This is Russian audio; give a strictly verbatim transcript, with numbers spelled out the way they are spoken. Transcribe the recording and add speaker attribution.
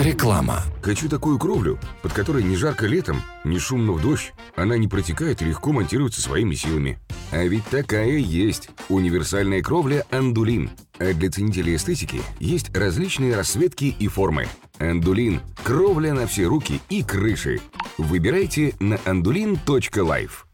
Speaker 1: Реклама.
Speaker 2: Хочу такую кровлю, под которой не жарко летом, не шумно в дождь. Она не протекает и легко монтируется своими силами. А ведь такая есть. Универсальная кровля «Андулин». А для ценителей эстетики есть различные расцветки и формы. «Андулин» – кровля на все руки и крыши. Выбирайте на андулин точка лайф.